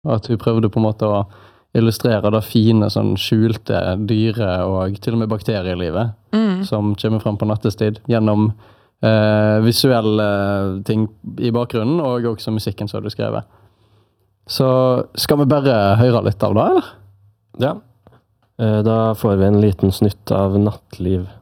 At vi prøvde på en måte å illustrere det fine, sånn skjulte dyre og til og med bakterielivet som kommer frem på nattestid gjennom visuelle ting i bakgrunnen og også musikken som du skrevet. Så skal vi bare høre litt av det, eller? Ja. Da får vi en liten snutt av Nattliv.